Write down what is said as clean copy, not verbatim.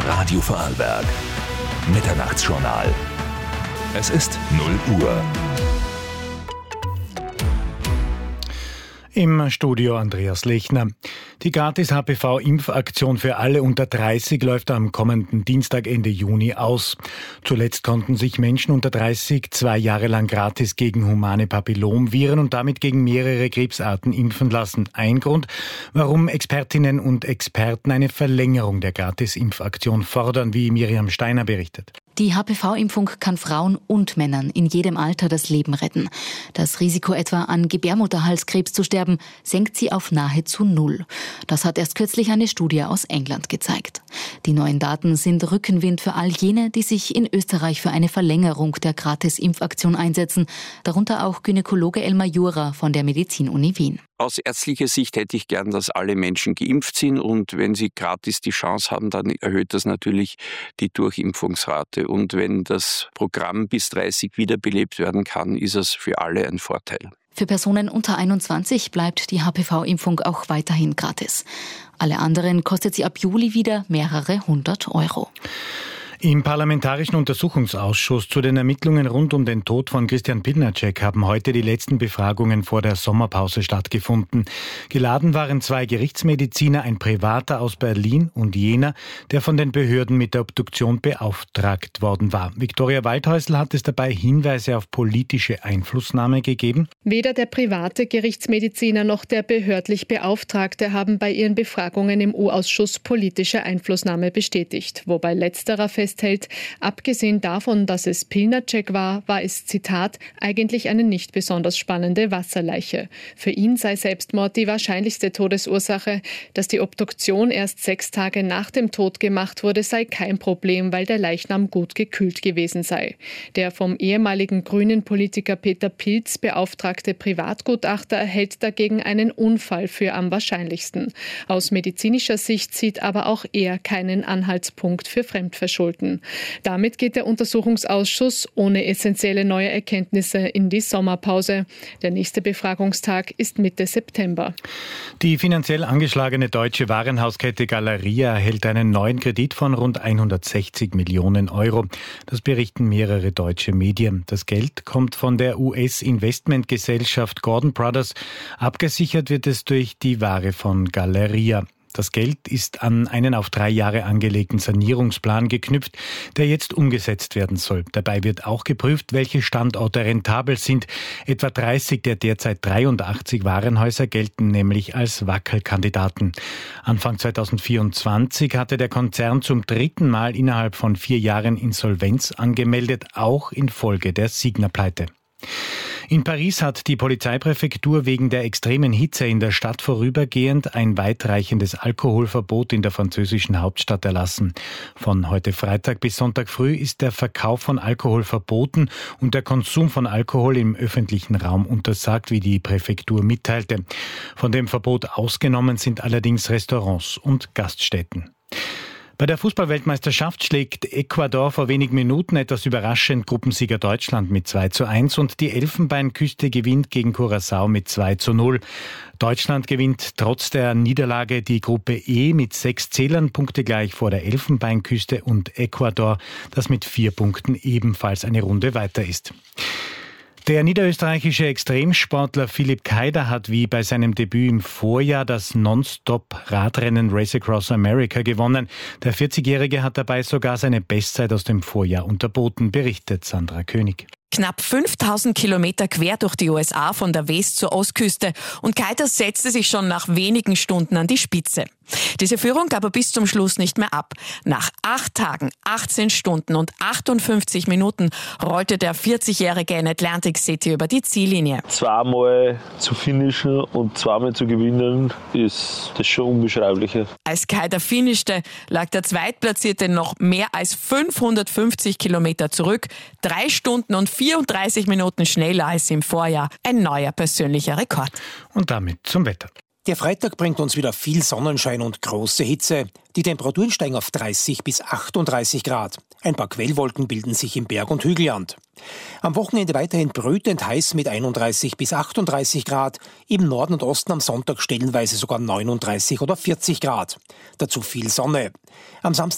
Radio Vorarlberg. Mitternachtsjournal. Es ist 0 Uhr. Im Studio Andreas Lechner. Die Gratis-HPV-Impfaktion für alle unter 30 läuft am kommenden Dienstag Ende Juni aus. Zuletzt konnten sich Menschen unter 30 2 Jahre lang gratis gegen humane Papillomviren und damit gegen mehrere Krebsarten impfen lassen. Ein Grund, warum Expertinnen und Experten eine Verlängerung der Gratis-Impfaktion fordern, wie Miriam Steiner berichtet. Die HPV-Impfung kann Frauen und Männern in jedem Alter das Leben retten. Das Risiko etwa an Gebärmutterhalskrebs zu sterben, senkt sie auf nahezu 0. Das hat erst kürzlich eine Studie aus England gezeigt. Die neuen Daten sind Rückenwind für all jene, die sich in Österreich für eine Verlängerung der Gratis-Impfaktion einsetzen, darunter auch Gynäkologe Elmar Jura von der Medizin-Uni Wien. Aus ärztlicher Sicht hätte ich gern, dass alle Menschen geimpft sind und wenn sie gratis die Chance haben, dann erhöht das natürlich die Durchimpfungsrate. Und wenn das Programm bis 30 wiederbelebt werden kann, ist es für alle ein Vorteil. Für Personen unter 21 bleibt die HPV-Impfung auch weiterhin gratis. Alle anderen kostet sie ab Juli wieder mehrere 100 €. Im Parlamentarischen Untersuchungsausschuss zu den Ermittlungen rund um den Tod von Christian Pilnacek haben heute die letzten Befragungen vor der Sommerpause stattgefunden. Geladen waren 2 Gerichtsmediziner, ein Privater aus Berlin und jener, der von den Behörden mit der Obduktion beauftragt worden war. Viktoria Waldhäusl hat es dabei Hinweise auf politische Einflussnahme gegeben. Weder der private Gerichtsmediziner noch der behördlich Beauftragte haben bei ihren Befragungen im U-Ausschuss politische Einflussnahme bestätigt, wobei letzterer festhält, abgesehen davon, dass es Pilnacek war, war es, Zitat, eigentlich eine nicht besonders spannende Wasserleiche. Für ihn sei Selbstmord die wahrscheinlichste Todesursache. Dass die Obduktion erst 6 Tage nach dem Tod gemacht wurde, sei kein Problem, weil der Leichnam gut gekühlt gewesen sei. Der vom ehemaligen grünen Politiker Peter Pilz beauftragte Privatgutachter hält dagegen einen Unfall für am wahrscheinlichsten. Aus medizinischer Sicht sieht aber auch er keinen Anhaltspunkt für Fremdverschulden. Damit geht der Untersuchungsausschuss ohne essentielle neue Erkenntnisse in die Sommerpause. Der nächste Befragungstag ist Mitte September. Die finanziell angeschlagene deutsche Warenhauskette Galeria erhält einen neuen Kredit von rund 160 Millionen €. Das berichten mehrere deutsche Medien. Das Geld kommt von der US-Investmentgesellschaft Gordon Brothers. Abgesichert wird es durch die Ware von Galeria. Das Geld ist an einen auf 3 Jahre angelegten Sanierungsplan geknüpft, der jetzt umgesetzt werden soll. Dabei wird auch geprüft, welche Standorte rentabel sind. Etwa 30 der derzeit 83 Warenhäuser gelten nämlich als Wackelkandidaten. Anfang 2024 hatte der Konzern zum 3. Mal innerhalb von 4 Jahren Insolvenz angemeldet, auch infolge der Signa-Pleite. In Paris hat die Polizeipräfektur wegen der extremen Hitze in der Stadt vorübergehend ein weitreichendes Alkoholverbot in der französischen Hauptstadt erlassen. Von heute Freitag bis Sonntag früh ist der Verkauf von Alkohol verboten und der Konsum von Alkohol im öffentlichen Raum untersagt, wie die Präfektur mitteilte. Von dem Verbot ausgenommen sind allerdings Restaurants und Gaststätten. Bei der Fußballweltmeisterschaft schlägt Ecuador vor wenigen Minuten etwas überraschend Gruppensieger Deutschland mit 2:1 und die Elfenbeinküste gewinnt gegen Curaçao mit 2:0. Deutschland gewinnt trotz der Niederlage die Gruppe E mit 6 Zählern, punktegleich vor der Elfenbeinküste und Ecuador, das mit 4 Punkten ebenfalls eine Runde weiter ist. Der niederösterreichische Extremsportler Philipp Keider hat wie bei seinem Debüt im Vorjahr das Non-Stop-Radrennen Race Across America gewonnen. Der 40-Jährige hat dabei sogar seine Bestzeit aus dem Vorjahr unterboten, berichtet Sandra König. Knapp 5000 Kilometer quer durch die USA von der West- zur Ostküste und Keider setzte sich schon nach wenigen Stunden an die Spitze. Diese Führung gab er bis zum Schluss nicht mehr ab. Nach 8 Tagen, 18 Stunden und 58 Minuten rollte der 40-Jährige in Atlantic City über die Ziellinie. 2-mal zu finishen und 2-mal zu gewinnen, ist das schon unbeschreiblicher. Als Keider finishte, lag der Zweitplatzierte noch mehr als 550 Kilometer zurück, 3 Stunden und 34 Minuten schneller als im Vorjahr. Ein neuer persönlicher Rekord. Und damit zum Wetter. Der Freitag bringt uns wieder viel Sonnenschein und große Hitze. Die Temperaturen steigen auf 30 bis 38 Grad. Ein paar Quellwolken bilden sich im Berg- und Hügelland. Am Wochenende weiterhin brütend heiß mit 31 bis 38 Grad. Im Norden und Osten am Sonntag stellenweise sogar 39 oder 40 Grad. Dazu viel Sonne. Am Samstag